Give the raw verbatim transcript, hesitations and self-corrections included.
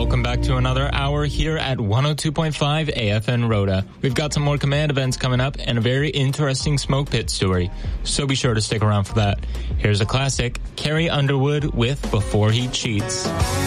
Welcome back to another hour here at one oh two point five A F N Rhoda. We've got some more Command events coming up and a very interesting smoke pit story, so be sure to stick around for that. Here's a classic, Carrie Underwood with Before He Cheats.